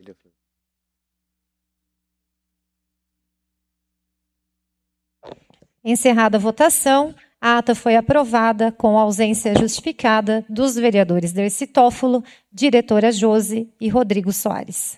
Encerrada a votação, a ata foi aprovada com ausência justificada dos vereadores Dercy Toffolo, diretora Josi e Rodrigo Soares.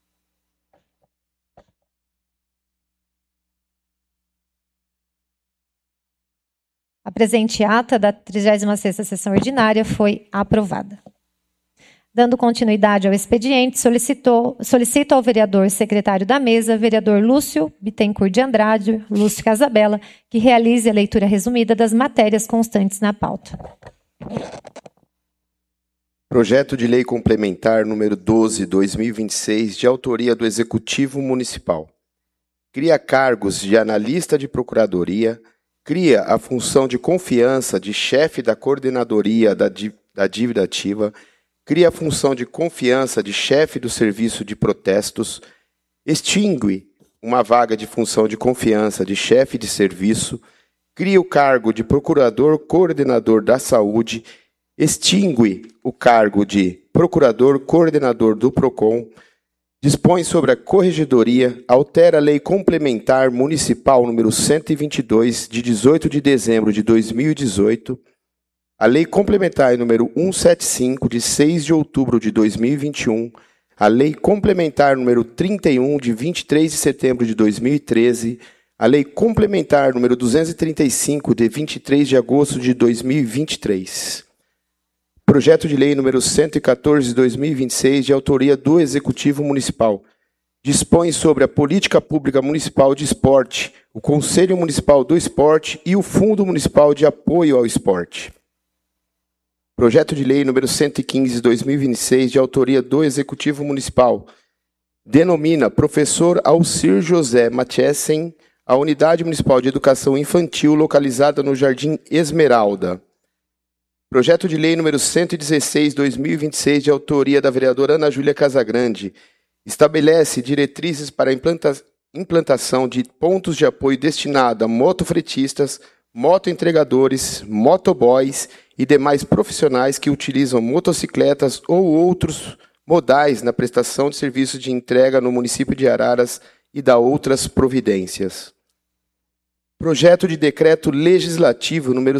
A presente ata da 36ª sessão ordinária foi aprovada. Dando continuidade ao expediente, solicito ao vereador secretário da mesa, vereador Lúcio Bittencourt de Andrade, Lúcio Casabella, que realize a leitura resumida das matérias constantes na pauta. Projeto de Lei Complementar número 12/2026, de autoria do Executivo Municipal. Cria cargos de analista de procuradoria, cria a função de confiança de chefe da coordenadoria da dívida ativa, cria a função de confiança de chefe do serviço de protestos, extingue uma vaga de função de confiança de chefe de serviço, cria o cargo de procurador coordenador da saúde, extingue o cargo de procurador coordenador do PROCON, dispõe sobre a corregedoria, altera a Lei Complementar Municipal número 122, de 18 de dezembro de 2018, a Lei Complementar número 175, de 6 de outubro de 2021, a Lei Complementar número 31, de 23 de setembro de 2013, a Lei Complementar número 235, de 23 de agosto de 2023. Projeto de Lei número 114, de 2026, de autoria do Executivo Municipal. Dispõe sobre a Política Pública Municipal de Esporte, o Conselho Municipal do Esporte e o Fundo Municipal de Apoio ao Esporte. Projeto de Lei número 115, de 2026, de autoria do Executivo Municipal. Denomina Professor Alcir José Mathiesen a Unidade Municipal de Educação Infantil localizada no Jardim Esmeralda. Projeto de Lei número 116, de 2026, de autoria da vereadora Ana Júlia Casagrande. Estabelece diretrizes para a implantação de pontos de apoio destinado a motofretistas, motoentregadores, motoboys e demais profissionais que utilizam motocicletas ou outros modais na prestação de serviços de entrega no município de Araras e da outras providências. Projeto de Decreto Legislativo número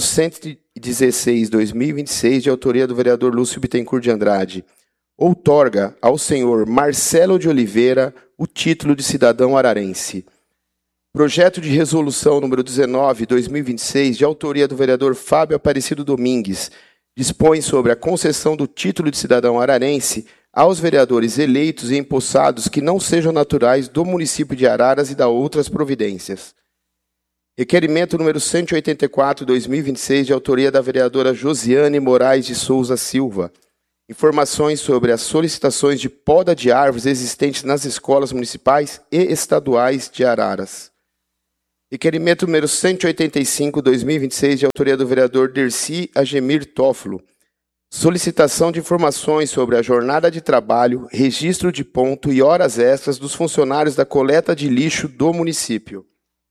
116/2026, de autoria do vereador Lúcio Bittencourt de Andrade, outorga ao senhor Marcelo de Oliveira o título de cidadão ararense. Projeto de Resolução número 19/2026, de autoria do vereador Fábio Aparecido Domingues, dispõe sobre a concessão do título de cidadão ararense aos vereadores eleitos e empossados que não sejam naturais do município de Araras e da outras providências. Requerimento número 184/2026, de autoria da vereadora Josiane Moraes de Souza Silva. Informações sobre as solicitações de poda de árvores existentes nas escolas municipais e estaduais de Araras. Requerimento número 185/2026, de autoria do vereador Dercy Agemir Toffolo. Solicitação de informações sobre a jornada de trabalho, registro de ponto e horas extras dos funcionários da coleta de lixo do município.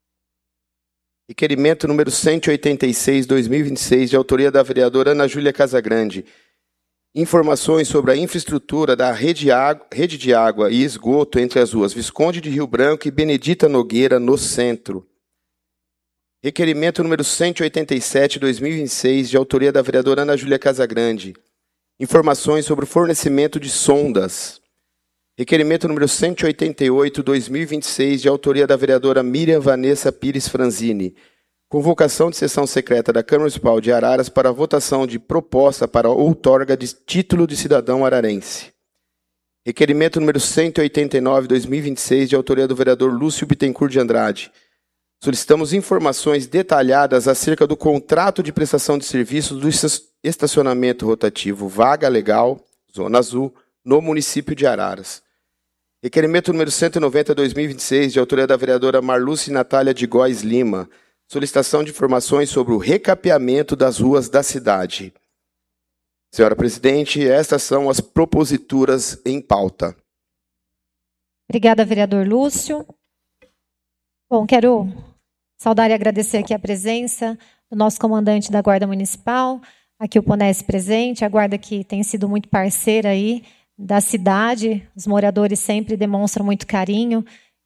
Requerimento número 186/2026, de autoria da vereadora Ana Júlia Casagrande. Informações sobre a infraestrutura da rede de água e esgoto entre as ruas Visconde de Rio Branco e Benedita Nogueira, no centro. Requerimento número 187/2026, de autoria da vereadora Ana Júlia Casagrande. Informações sobre o fornecimento de sondas. Requerimento número 188/2026, de autoria da vereadora Miriam Vanessa Pires Franzini. Convocação de sessão secreta da Câmara Municipal de Araras para a votação de proposta para outorga de título de cidadão ararense. Requerimento número 189/2026, de autoria do vereador Lúcio Bittencourt de Andrade. Solicitamos informações detalhadas acerca do contrato de prestação de serviços do estacionamento rotativo Vaga Legal, Zona Azul, no município de Araras. Requerimento número 190/2026, de autoria da vereadora Marluce Natália de Góes Lima. Solicitação de informações sobre o recapeamento das ruas da cidade. Senhora Presidente, estas são as proposituras em pauta. Obrigada, vereador Lúcio. Bom, quero saudar e agradecer aqui a presença do nosso comandante da Guarda Municipal, aqui o Ponesse presente, a Guarda que tem sido muito parceira aí da cidade. Os moradores sempre demonstram muito carinho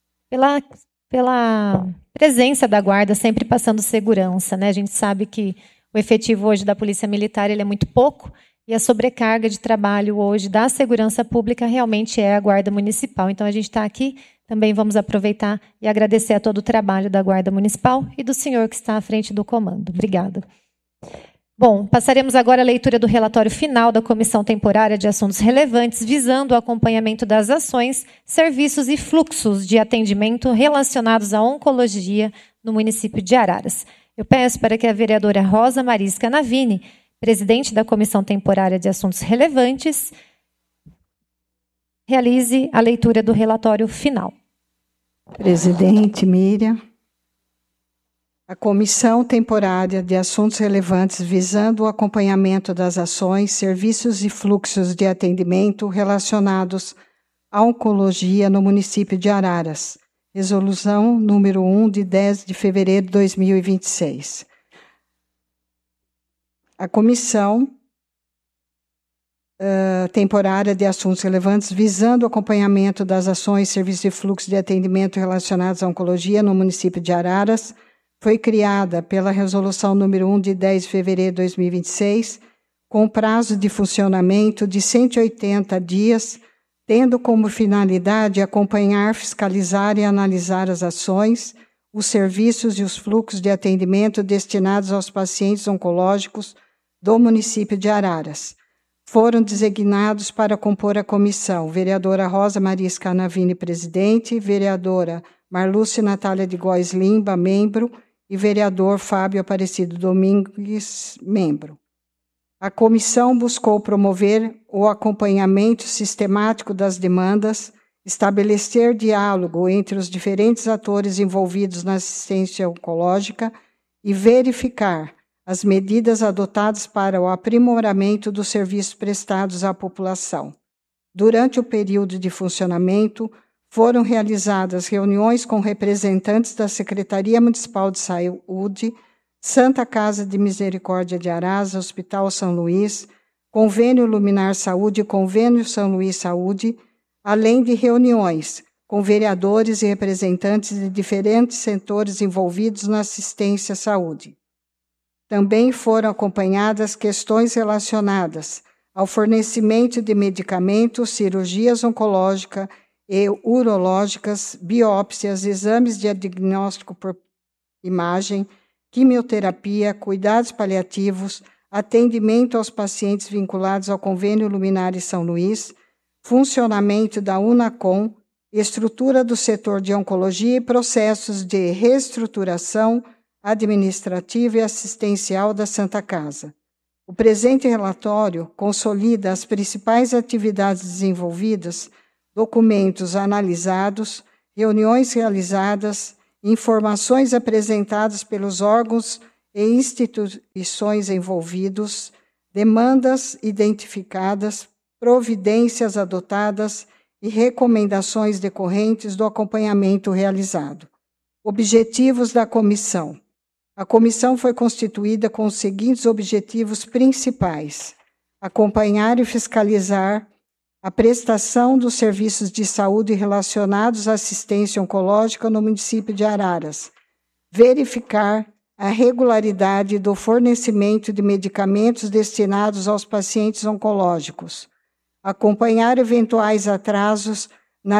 pela presença da guarda, sempre passando segurança, né? A gente sabe que o efetivo hoje da Polícia Militar ele é muito pouco, e a sobrecarga de trabalho hoje da segurança pública realmente é a Guarda Municipal. Então, a gente está aqui, também vamos aproveitar e agradecer a todo o trabalho da Guarda Municipal e do senhor que está à frente do comando. Obrigada. Bom, passaremos agora à leitura do relatório final da Comissão Temporária de Assuntos Relevantes, visando o acompanhamento das ações, serviços e fluxos de atendimento relacionados à oncologia no município de Araras. Eu peço para que a vereadora Rosa Marisca Navini, presidente da Comissão Temporária de Assuntos Relevantes, realize a leitura do relatório final. Presidente Miriam, a Comissão Temporária de Assuntos Relevantes visando o acompanhamento das ações, serviços e fluxos de atendimento relacionados à oncologia no município de Araras. Resolução número 1, de 10 de fevereiro de 2026. A Comissão Temporária de Assuntos Relevantes visando o acompanhamento das ações, serviços e fluxos de atendimento relacionados à oncologia no município de Araras foi criada pela Resolução número 1, de 10 de fevereiro de 2026, com prazo de funcionamento de 180 dias, tendo como finalidade acompanhar, fiscalizar e analisar as ações, os serviços e os fluxos de atendimento destinados aos pacientes oncológicos do município de Araras. Foram designados para compor a comissão vereadora Rosa Marisca Navini, presidente, vereadora Marluce Natália de Góes Limba, membro, e vereador Fábio Aparecido Domingues, membro. A comissão buscou promover o acompanhamento sistemático das demandas, estabelecer diálogo entre os diferentes atores envolvidos na assistência oncológica e verificar as medidas adotadas para o aprimoramento dos serviços prestados à população. Durante o período de funcionamento, foram realizadas reuniões com representantes da Secretaria Municipal de Saúde, Santa Casa de Misericórdia de Araras, Hospital São Luís, Convênio Luminar Saúde e Convênio São Luís Saúde, além de reuniões com vereadores e representantes de diferentes setores envolvidos na assistência à saúde. Também foram acompanhadas questões relacionadas ao fornecimento de medicamentos, cirurgias oncológicas e urológicas, biópsias, exames de diagnóstico por imagem, quimioterapia, cuidados paliativos, atendimento aos pacientes vinculados ao Convênio Luminar e São Luís, funcionamento da Unacom, estrutura do setor de oncologia e processos de reestruturação administrativa e assistencial da Santa Casa. O presente relatório consolida as principais atividades desenvolvidas, documentos analisados, reuniões realizadas, informações apresentadas pelos órgãos e instituições envolvidos, demandas identificadas, providências adotadas e recomendações decorrentes do acompanhamento realizado. Objetivos da comissão. A comissão foi constituída com os seguintes objetivos principais: acompanhar e fiscalizar a prestação dos serviços de saúde relacionados à assistência oncológica no município de Araras, verificar a regularidade do fornecimento de medicamentos destinados aos pacientes oncológicos, acompanhar eventuais atrasos na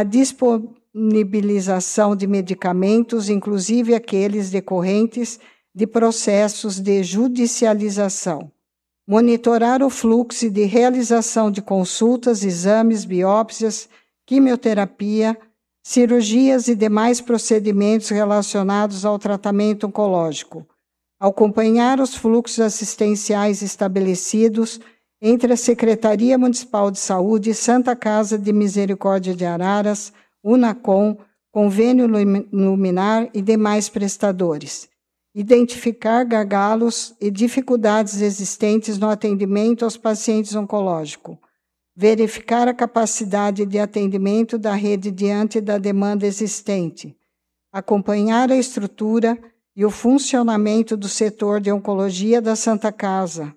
disponibilização de medicamentos, inclusive aqueles decorrentes de processos de judicialização, monitorar o fluxo de realização de consultas, exames, biópsias, quimioterapia, cirurgias e demais procedimentos relacionados ao tratamento oncológico, acompanhar os fluxos assistenciais estabelecidos entre a Secretaria Municipal de Saúde, Santa Casa de Misericórdia de Araras, Unacom, Convênio Luminar e demais prestadores. Identificar gargalos e dificuldades existentes no atendimento aos pacientes oncológicos. Verificar a capacidade de atendimento da rede diante da demanda existente. Acompanhar a estrutura e o funcionamento do setor de oncologia da Santa Casa.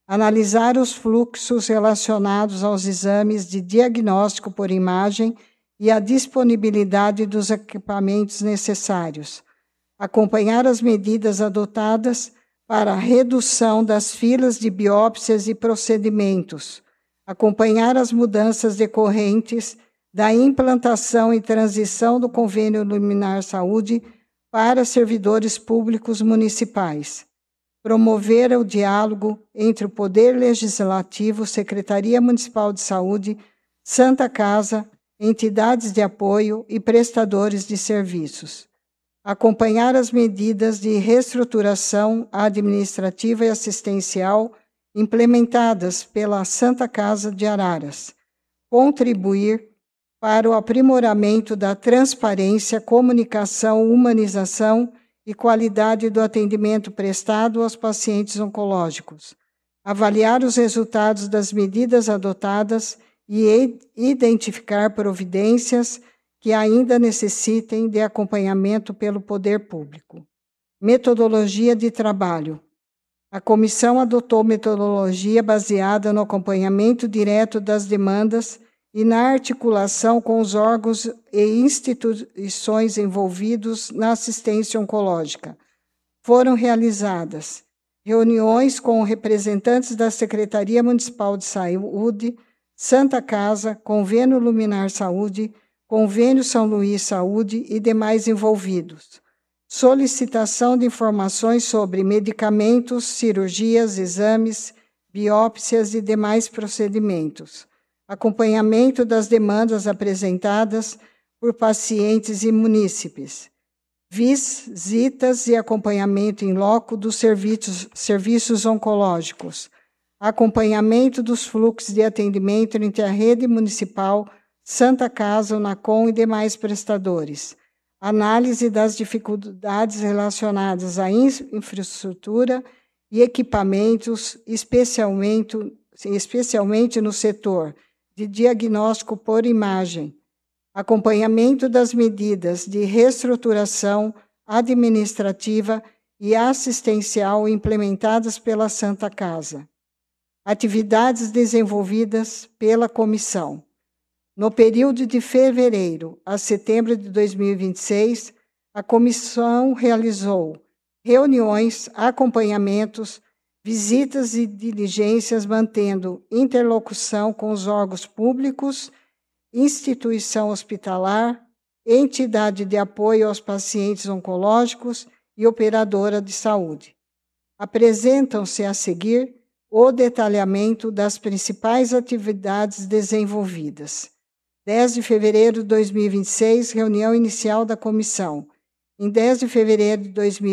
analisar os fluxos relacionados aos exames de diagnóstico por imagem e a disponibilidade dos equipamentos necessários, acompanhar as medidas adotadas para a redução das filas de biópsias e procedimentos, acompanhar as mudanças decorrentes da implantação e transição do Convênio Luminar Saúde para servidores públicos municipais, promover o diálogo entre o Poder Legislativo, Secretaria Municipal de Saúde, Santa Casa, entidades de apoio e prestadores de serviços, acompanhar as medidas de reestruturação administrativa e assistencial implementadas pela Santa Casa de Araras, contribuir para o aprimoramento da transparência, comunicação, humanização e qualidade do atendimento prestado aos pacientes oncológicos, avaliar os resultados das medidas adotadas e identificar providências que ainda necessitem de acompanhamento pelo poder público. Metodologia de trabalho. A comissão adotou metodologia baseada no acompanhamento direto das demandas e na articulação com os órgãos e instituições envolvidos na assistência oncológica. Foram realizadas reuniões com representantes da Secretaria Municipal de Saúde, Santa Casa, Convênio Luminar Saúde, Convênio São Luís Saúde e demais envolvidos. Solicitação de informações sobre medicamentos, cirurgias, exames, biópsias e demais procedimentos. Acompanhamento das demandas apresentadas por pacientes e munícipes. Visitas e acompanhamento em loco dos serviços oncológicos. Acompanhamento dos fluxos de atendimento entre a rede municipal, Santa Casa, Unacom e demais prestadores. Análise das dificuldades relacionadas à infraestrutura e equipamentos, especialmente no setor de diagnóstico por imagem. Acompanhamento das medidas de reestruturação administrativa e assistencial implementadas pela Santa Casa. Atividades desenvolvidas pela comissão. No período de fevereiro a setembro de 2026, a comissão realizou reuniões, acompanhamentos, visitas e diligências, mantendo interlocução com os órgãos públicos, instituição hospitalar, entidade de apoio aos pacientes oncológicos e operadora de saúde. Apresentam-se a seguir o detalhamento das principais atividades desenvolvidas. 10 de fevereiro de 2026, reunião inicial da comissão. Em 10 de fevereiro de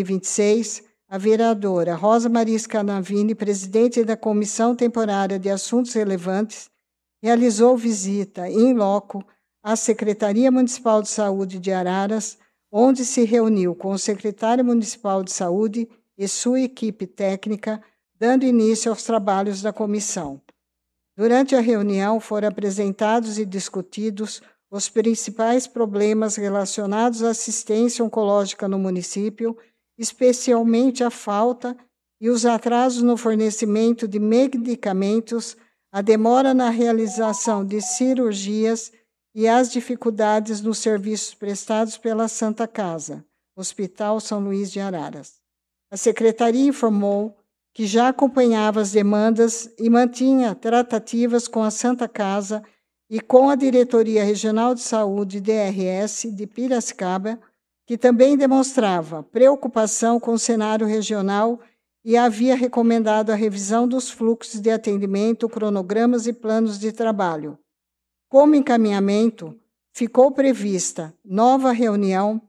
2026, a vereadora Rosa Maria Scanavini, presidente da Comissão Temporária de Assuntos Relevantes, realizou visita in loco à Secretaria Municipal de Saúde de Araras, onde se reuniu com o secretário municipal de Saúde e sua equipe técnica, dando início aos trabalhos da comissão. Durante a reunião, foram apresentados e discutidos os principais problemas relacionados à assistência oncológica no município, especialmente a falta e os atrasos no fornecimento de medicamentos, a demora na realização de cirurgias e as dificuldades nos serviços prestados pela Santa Casa, Hospital São Luís de Araras. A Secretaria informou que já acompanhava as demandas e mantinha tratativas com a Santa Casa e com a Diretoria Regional de Saúde, DRS, de Piracicaba, que também demonstrava preocupação com o cenário regional e havia recomendado a revisão dos fluxos de atendimento, cronogramas e planos de trabalho. Como encaminhamento, ficou prevista nova reunião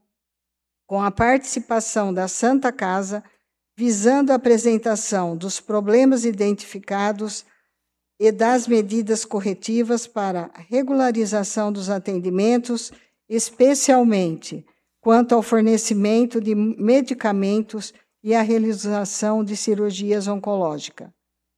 com a participação da Santa Casa, visando a apresentação dos problemas identificados e das medidas corretivas para a regularização dos atendimentos, especialmente quanto ao fornecimento de medicamentos e a realização de cirurgias oncológicas.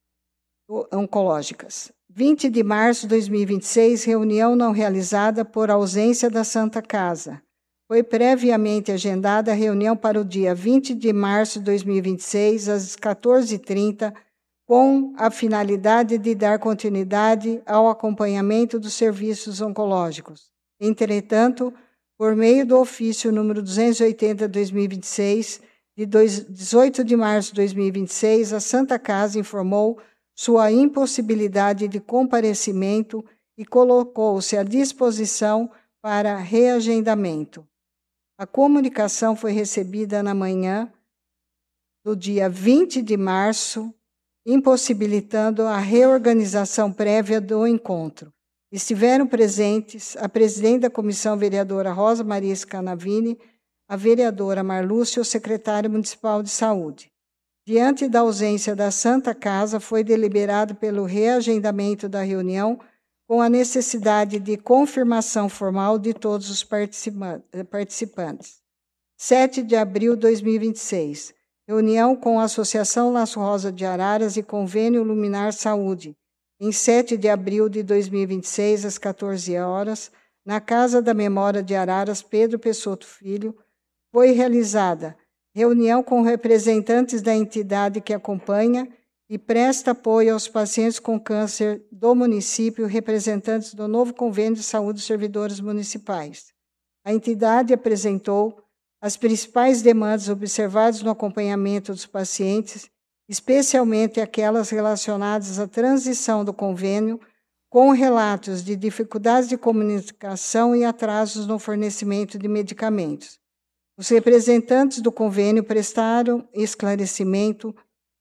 20 de março de 2026, reunião não realizada por ausência da Santa Casa. Foi previamente agendada a reunião para o dia 20 de março de 2026, às 14h30, com a finalidade de dar continuidade ao acompanhamento dos serviços oncológicos. Entretanto, por meio do ofício número 280/2026, de 18 de março de 2026, a Santa Casa informou sua impossibilidade de comparecimento e colocou-se à disposição para reagendamento. A comunicação foi recebida na manhã do dia 20 de março, impossibilitando a reorganização prévia do encontro. Estiveram presentes a presidente da comissão, vereadora Rosa Maria Scanavini, a vereadora Marlúcia e o secretário municipal de saúde. Diante da ausência da Santa Casa, foi deliberado pelo reagendamento da reunião com a necessidade de confirmação formal de todos os participantes. 7 de abril de 2026. Reunião com a Associação Laço Rosa de Araras e Convênio Luminar Saúde, em 7 de abril de 2026, às 14 horas, na Casa da Memória de Araras, Pedro Pessotto Filho, foi realizada reunião com representantes da entidade que acompanha e presta apoio aos pacientes com câncer do município, representantes do novo Convênio de Saúde dos Servidores Municipais. A entidade apresentou as principais demandas observadas no acompanhamento dos pacientes, especialmente aquelas relacionadas à transição do convênio, com relatos de dificuldades de comunicação e atrasos no fornecimento de medicamentos. Os representantes do convênio prestaram esclarecimento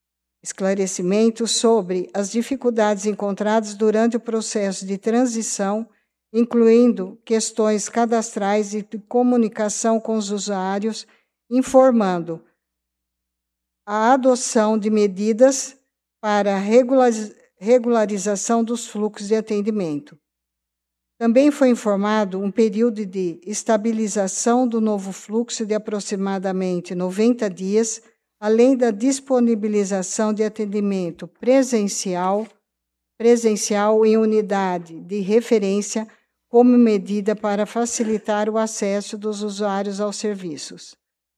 sobre as dificuldades encontradas durante o processo de transição, incluindo questões cadastrais e de comunicação com os usuários, informando a adoção de medidas para a regularização dos fluxos de atendimento. Também foi informado um período de estabilização do novo fluxo de aproximadamente 90 dias, além da disponibilização de atendimento presencial em unidade de referência como medida para facilitar o acesso dos usuários aos serviços.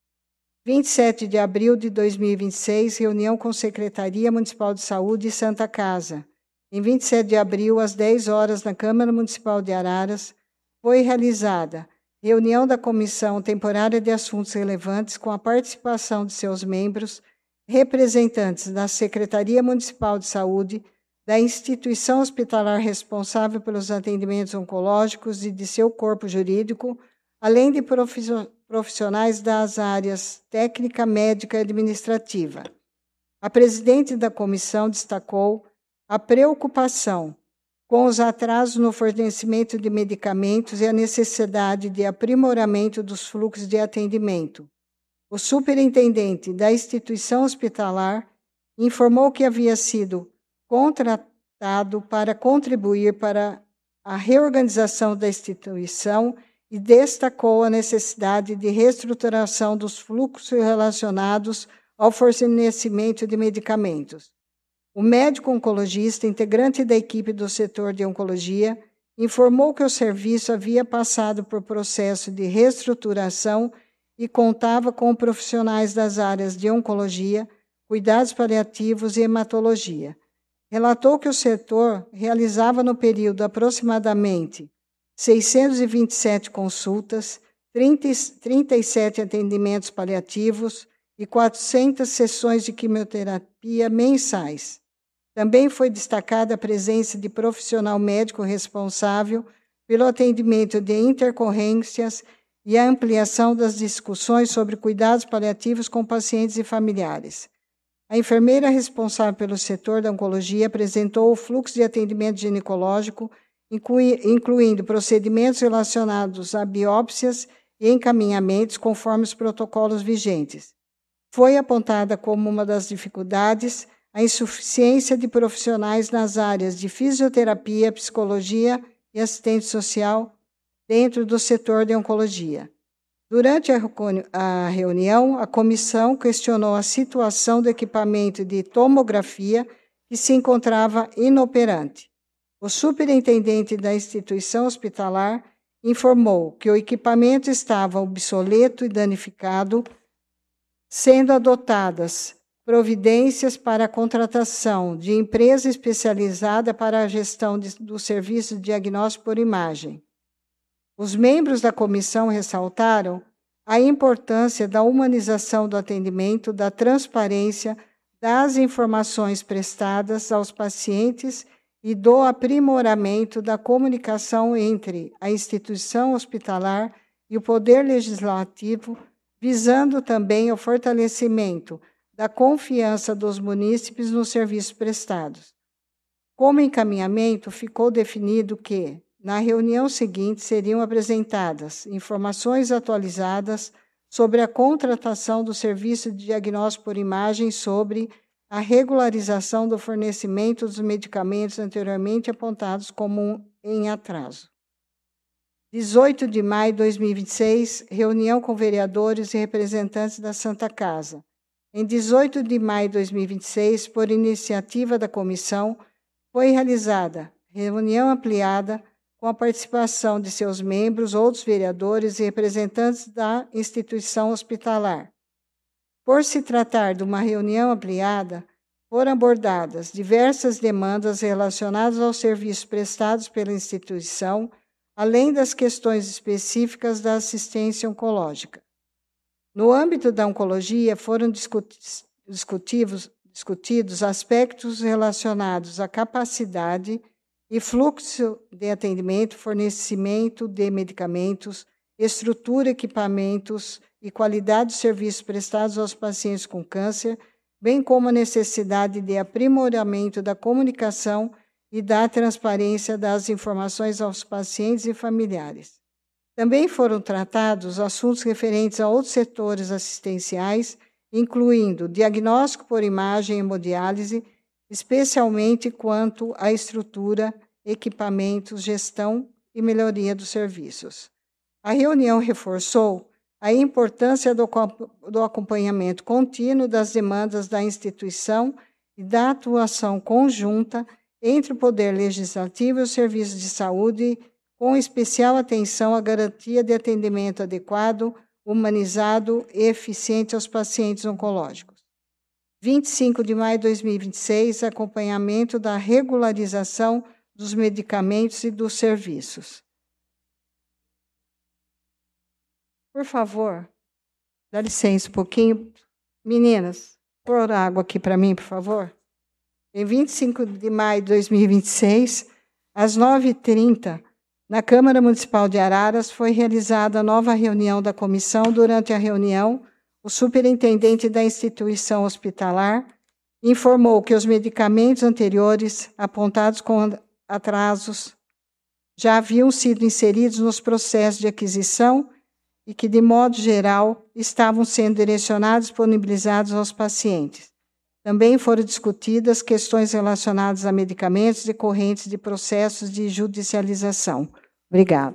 27 de abril de 2026, reunião com Secretaria Municipal de Saúde e Santa Casa. Em 27 de abril, às 10 horas, na Câmara Municipal de Araras, foi realizada reunião da Comissão Temporária de Assuntos Relevantes com a participação de seus membros, representantes da Secretaria Municipal de Saúde, da instituição hospitalar responsável pelos atendimentos oncológicos e de seu corpo jurídico, além de profissionais das áreas técnica, médica e administrativa. A presidente da comissão destacou a preocupação com os atrasos no fornecimento de medicamentos e a necessidade de aprimoramento dos fluxos de atendimento. O superintendente da instituição hospitalar informou que havia sido contratado para contribuir para a reorganização da instituição e destacou a necessidade de reestruturação dos fluxos relacionados ao fornecimento de medicamentos. O médico oncologista, integrante da equipe do setor de oncologia, informou que o serviço havia passado por processo de reestruturação e contava com profissionais das áreas de oncologia, cuidados paliativos e hematologia. Relatou que o setor realizava no período aproximadamente 627 consultas, 37 atendimentos paliativos e 400 sessões de quimioterapia mensais. Também foi destacada a presença de profissional médico responsável pelo atendimento de intercorrências e a ampliação das discussões sobre cuidados paliativos com pacientes e familiares. A enfermeira responsável pelo setor da oncologia apresentou o fluxo de atendimento ginecológico, incluindo procedimentos relacionados a biópsias e encaminhamentos conforme os protocolos vigentes. Foi apontada como uma das dificuldades a insuficiência de profissionais nas áreas de fisioterapia, psicologia e assistente social dentro do setor de oncologia. Durante a reunião, a comissão questionou a situação do equipamento de tomografia que se encontrava inoperante. O superintendente da instituição hospitalar informou que o equipamento estava obsoleto e danificado, sendo adotadas providências para a contratação de empresa especializada para a gestão do serviço de diagnóstico por imagem. Os membros da comissão ressaltaram a importância da humanização do atendimento, da transparência das informações prestadas aos pacientes e do aprimoramento da comunicação entre a instituição hospitalar e o Poder Legislativo, visando também o fortalecimento da confiança dos munícipes nos serviços prestados. Como encaminhamento, ficou definido que, na reunião seguinte, seriam apresentadas informações atualizadas sobre a contratação do serviço de diagnóstico por imagem, sobre a regularização do fornecimento dos medicamentos anteriormente apontados como em atraso. 18 de maio de 2026, reunião com vereadores e representantes da Santa Casa. Em 18 de maio de 2026, por iniciativa da comissão, foi realizada reunião ampliada com a participação de seus membros, outros vereadores e representantes da instituição hospitalar. Por se tratar de uma reunião ampliada, foram abordadas diversas demandas relacionadas aos serviços prestados pela instituição, além das questões específicas da assistência oncológica. No âmbito da oncologia, foram discutidos aspectos relacionados à capacidade e fluxo de atendimento, fornecimento de medicamentos, estrutura, equipamentos e qualidade de serviços prestados aos pacientes com câncer, bem como a necessidade de aprimoramento da comunicação e da transparência das informações aos pacientes e familiares. Também foram tratados assuntos referentes a outros setores assistenciais, incluindo diagnóstico por imagem e hemodiálise, especialmente quanto à estrutura, equipamentos, gestão e melhoria dos serviços. A reunião reforçou a importância do acompanhamento contínuo das demandas da instituição e da atuação conjunta entre o Poder Legislativo e os serviços de saúde, com especial atenção à garantia de atendimento adequado, humanizado e eficiente aos pacientes oncológicos. 25 de maio de 2026, acompanhamento da regularização dos medicamentos e dos serviços. Por favor, dá licença um pouquinho. Meninas, pôr água aqui para mim, por favor. Em 25 de maio de 2026, às 9h30, na Câmara Municipal de Araras, foi realizada a nova reunião da comissão. Durante a reunião, o superintendente da instituição hospitalar informou que os medicamentos anteriores, apontados com atrasos, já haviam sido inseridos nos processos de aquisição e que, de modo geral, estavam sendo direcionados e disponibilizados aos pacientes. Também foram discutidas questões relacionadas a medicamentos decorrentes de processos de judicialização. Obrigada.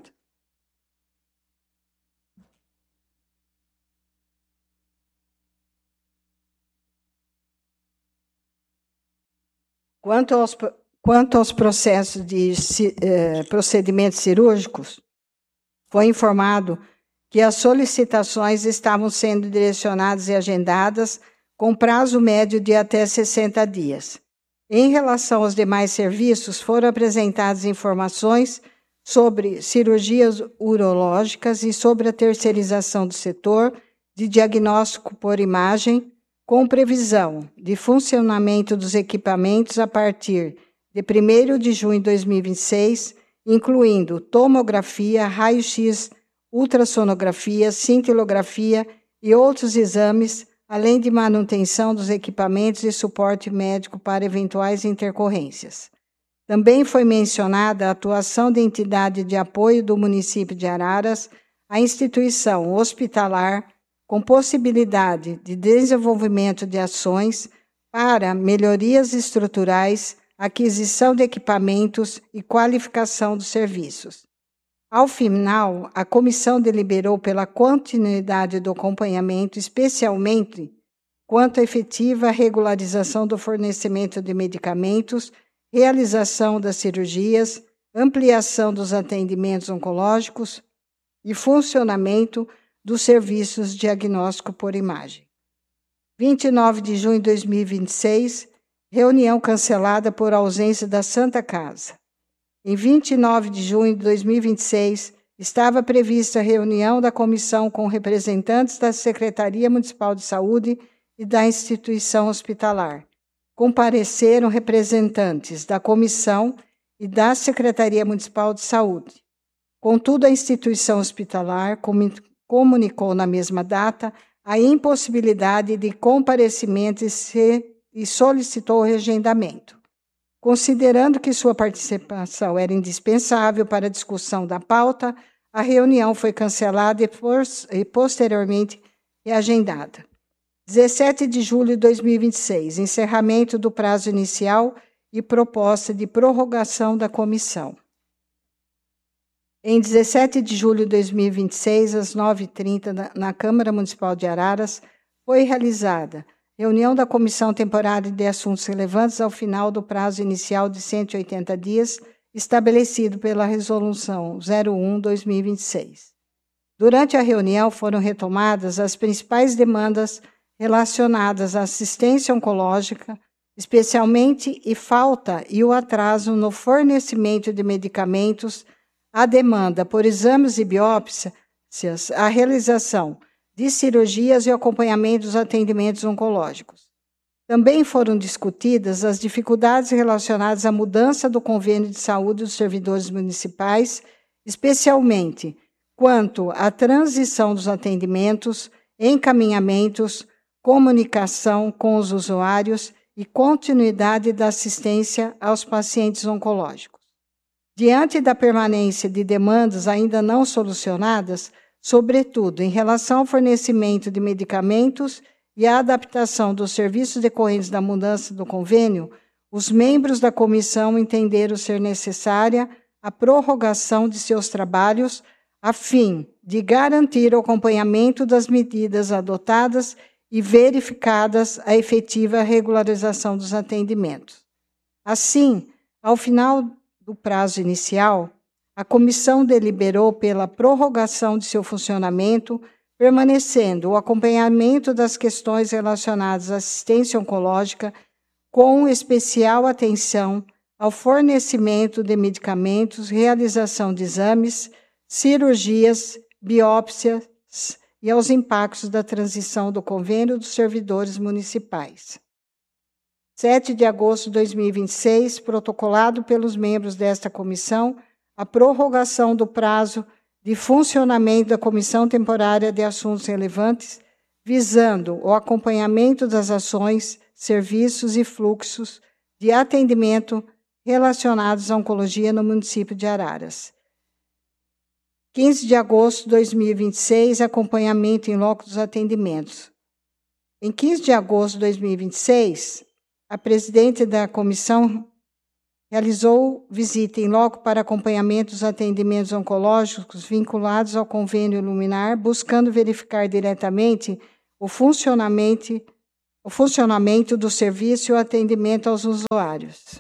Quanto aos processos de procedimentos cirúrgicos, foi informado que as solicitações estavam sendo direcionadas e agendadas com prazo médio de até 60 dias. Em relação aos demais serviços, foram apresentadas informações sobre cirurgias urológicas e sobre a terceirização do setor de diagnóstico por imagem, com previsão de funcionamento dos equipamentos a partir de 1º de junho de 2026, incluindo tomografia, raio-x, ultrassonografia, cintilografia e outros exames, além de manutenção dos equipamentos e suporte médico para eventuais intercorrências. Também foi mencionada a atuação da entidade de apoio do município de Araras, a instituição hospitalar, com possibilidade de desenvolvimento de ações para melhorias estruturais, aquisição de equipamentos e qualificação dos serviços. Ao final, a comissão deliberou pela continuidade do acompanhamento, especialmente quanto à efetiva regularização do fornecimento de medicamentos, realização das cirurgias, ampliação dos atendimentos oncológicos e funcionamento dos serviços de diagnóstico por imagem. 29 de junho de 2026, reunião cancelada por ausência da Santa Casa. Em 29 de junho de 2026, estava prevista a reunião da comissão com representantes da Secretaria Municipal de Saúde e da instituição hospitalar. Compareceram representantes da comissão e da Secretaria Municipal de Saúde. Contudo, a instituição hospitalar comunicou na mesma data a impossibilidade de comparecimento e solicitou o reagendamento. Considerando que sua participação era indispensável para a discussão da pauta, a reunião foi cancelada e posteriormente reagendada. 17 de julho de 2026, encerramento do prazo inicial e proposta de prorrogação da comissão. Em 17 de julho de 2026, às 9h30, na Câmara Municipal de Araras, foi realizada reunião da Comissão Temporária de Assuntos Relevantes ao final do prazo inicial de 180 dias, estabelecido pela Resolução 01/2026. Durante a reunião foram retomadas as principais demandas relacionadas à assistência oncológica, especialmente a falta e o atraso no fornecimento de medicamentos, a demanda por exames e biópsias, a realização de cirurgias e acompanhamento dos atendimentos oncológicos. Também foram discutidas as dificuldades relacionadas à mudança do convênio de saúde dos servidores municipais, especialmente quanto à transição dos atendimentos, encaminhamentos, comunicação com os usuários e continuidade da assistência aos pacientes oncológicos. Diante da permanência de demandas ainda não solucionadas, sobretudo em relação ao fornecimento de medicamentos e à adaptação dos serviços decorrentes da mudança do convênio, os membros da comissão entenderam ser necessária a prorrogação de seus trabalhos a fim de garantir o acompanhamento das medidas adotadas e verificadas a efetiva regularização dos atendimentos. Assim, ao final do prazo inicial, a comissão deliberou pela prorrogação de seu funcionamento, permanecendo o acompanhamento das questões relacionadas à assistência oncológica, com especial atenção ao fornecimento de medicamentos, realização de exames, cirurgias, biópsias e aos impactos da transição do convênio dos servidores municipais. 7 de agosto de 2026, protocolado pelos membros desta comissão, a prorrogação do prazo de funcionamento da Comissão Temporária de Assuntos Relevantes, visando o acompanhamento das ações, serviços e fluxos de atendimento relacionados à oncologia no município de Araras. 15 de agosto de 2026, acompanhamento em loco dos atendimentos. Em 15 de agosto de 2026, a presidente da comissão realizou visita em loco para acompanhamento dos atendimentos oncológicos vinculados ao convênio Luminar, buscando verificar diretamente o funcionamento do serviço e o atendimento aos usuários.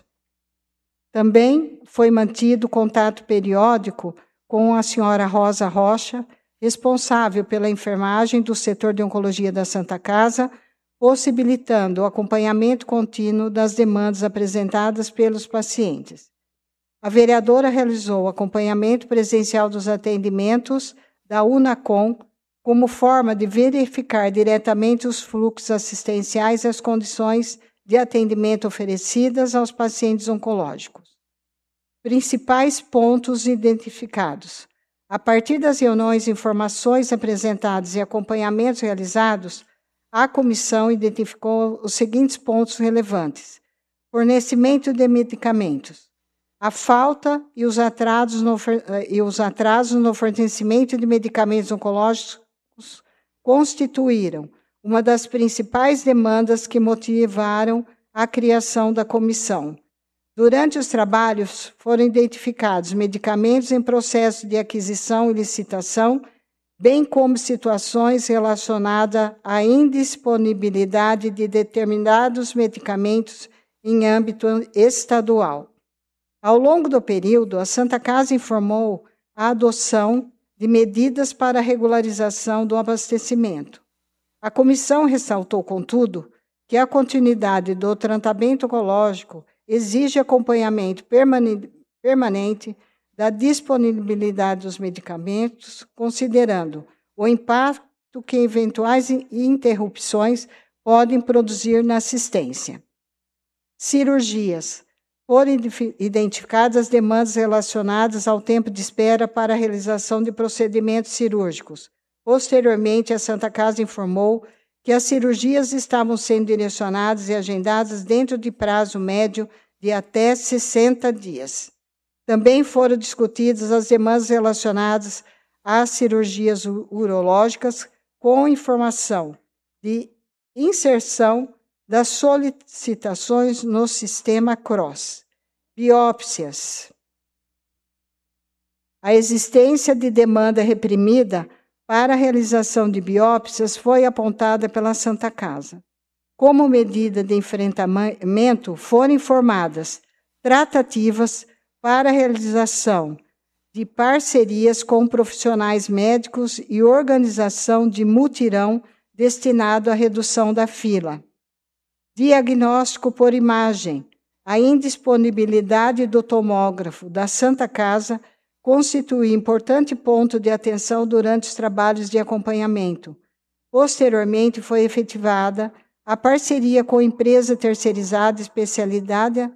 Também foi mantido contato periódico com a senhora Rosa Rocha, responsável pela enfermagem do setor de oncologia da Santa Casa, possibilitando o acompanhamento contínuo das demandas apresentadas pelos pacientes. A vereadora realizou o acompanhamento presencial dos atendimentos da UNACOM como forma de verificar diretamente os fluxos assistenciais e as condições de atendimento oferecidas aos pacientes oncológicos. Principais pontos identificados. A partir das reuniões, informações apresentadas e acompanhamentos realizados, a comissão identificou os seguintes pontos relevantes: fornecimento de medicamentos. A falta e os atrasos no fornecimento de medicamentos oncológicos constituíram uma das principais demandas que motivaram a criação da comissão. Durante os trabalhos, foram identificados medicamentos em processo de aquisição e licitação, bem como situações relacionadas à indisponibilidade de determinados medicamentos em âmbito estadual. Ao longo do período, a Santa Casa informou a adoção de medidas para a regularização do abastecimento. A comissão ressaltou, contudo, que a continuidade do tratamento oncológico exige acompanhamento permanente da disponibilidade dos medicamentos, considerando o impacto que eventuais interrupções podem produzir na assistência. Cirurgias. Foram identificadas as demandas relacionadas ao tempo de espera para a realização de procedimentos cirúrgicos. Posteriormente, a Santa Casa informou que as cirurgias estavam sendo direcionadas e agendadas dentro de prazo médio de até 60 dias. Também foram discutidas as demandas relacionadas às cirurgias urológicas, com informação de inserção das solicitações no sistema CROSS. Biópsias. A existência de demanda reprimida para a realização de biópsias foi apontada pela Santa Casa. Como medida de enfrentamento, foram informadas tratativas para a realização de parcerias com profissionais médicos e organização de mutirão destinado à redução da fila. Diagnóstico por imagem. A indisponibilidade do tomógrafo da Santa Casa constitui importante ponto de atenção durante os trabalhos de acompanhamento. Posteriormente, foi efetivada a parceria com empresa terceirizada especializada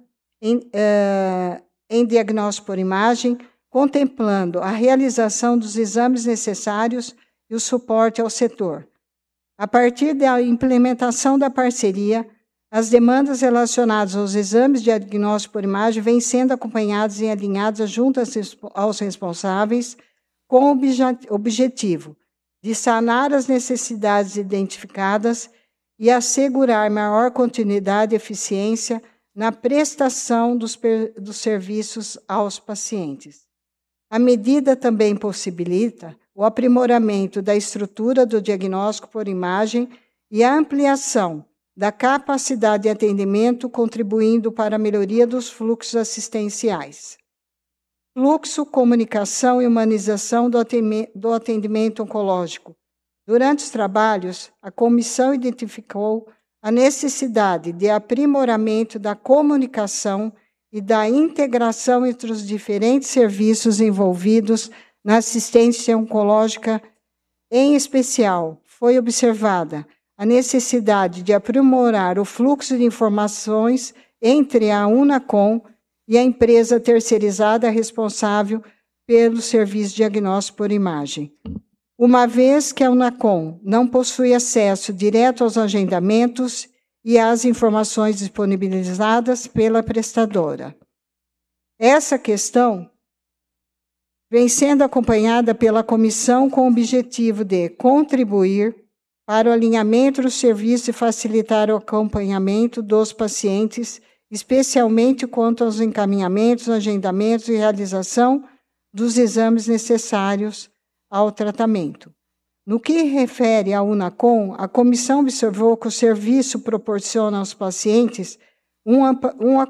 em diagnóstico por imagem, contemplando a realização dos exames necessários e o suporte ao setor. A partir da implementação da parceria, as demandas relacionadas aos exames de diagnóstico por imagem vêm sendo acompanhadas e alinhadas junto aos responsáveis com o objetivo de sanar as necessidades identificadas e assegurar maior continuidade e eficiência na prestação dos serviços aos pacientes. A medida também possibilita o aprimoramento da estrutura do diagnóstico por imagem e a ampliação da capacidade de atendimento, contribuindo para a melhoria dos fluxos assistenciais. Fluxo, comunicação e humanização do atendimento oncológico. Durante os trabalhos, a comissão identificou a necessidade de aprimoramento da comunicação e da integração entre os diferentes serviços envolvidos na assistência oncológica. Em especial, foi observada a necessidade de aprimorar o fluxo de informações entre a Unacom e a empresa terceirizada responsável pelo serviço de diagnóstico por imagem. Uma vez que a Unacom não possui acesso direto aos agendamentos e às informações disponibilizadas pela prestadora. Essa questão vem sendo acompanhada pela comissão com o objetivo de contribuir para o alinhamento do serviço e facilitar o acompanhamento dos pacientes, especialmente quanto aos encaminhamentos, agendamentos e realização dos exames necessários ao tratamento. No que refere à Unacom, a comissão observou que o serviço proporciona aos pacientes um